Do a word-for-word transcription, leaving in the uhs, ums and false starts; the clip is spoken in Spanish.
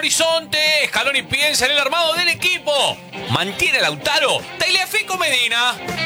horizonte. Scaloni piensa en el armado del equipo. Mantiene a Lautaro. Tagliafico Medina.